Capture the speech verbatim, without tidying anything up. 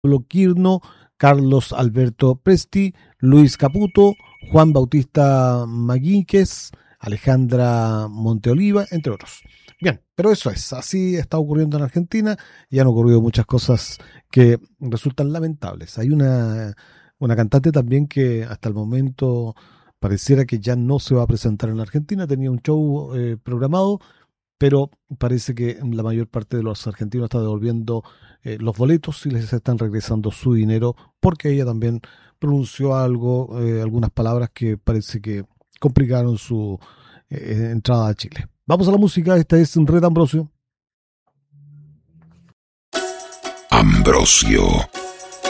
Pablo Quirno, Carlos Alberto Presti, Luis Caputo, Juan Bautista Maguíquez, Alejandra Monteoliva, entre otros. Bien, pero eso es, así está ocurriendo en Argentina y han ocurrido muchas cosas que resultan lamentables. Hay una, una cantante también que hasta el momento pareciera que ya no se va a presentar en Argentina, tenía un show eh, programado, pero parece que la mayor parte de los argentinos está devolviendo eh, los boletos y les están regresando su dinero porque ella también pronunció algo, eh, algunas palabras que parece que complicaron su eh, entrada a Chile. Vamos a la música, esta es Red Ambrosio. Ambrosio